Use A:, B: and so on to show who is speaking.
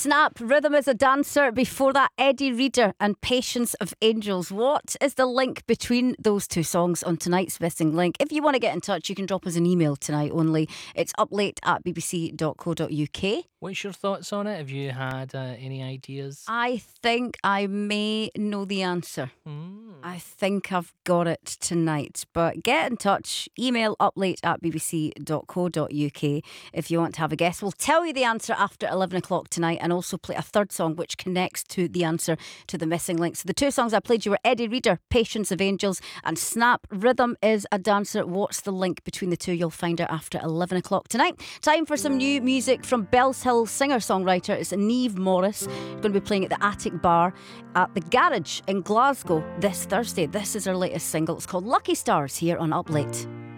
A: Snap, Rhythm is a Dancer. Before that, Eddie Reader and Patience of Angels. What is the link between those two songs on tonight's Missing Link? If you want to get in touch, you can drop us an email tonight only. It's uplate@bbc.co.uk.
B: What's your thoughts on it? Have you had any ideas?
A: I think I may know the answer. I think I've got it tonight. But get in touch. Email uplate@bbc.co.uk if you want to have a guess. We'll tell you the answer after 11 o'clock tonight and also play a third song which connects to the answer to the missing link. So the two songs I played you were Eddie Reader, Patience of Angels, and Snap, Rhythm is a Dancer. What's the link between the two? You'll find out after 11 o'clock tonight. Time for some new music from Bells Hill singer-songwriter. It's Niamh Morris. Going to be playing at the Attic Bar at the Garage in Glasgow this Thursday. This is her latest single. It's called Lucky Stars here on Up Late.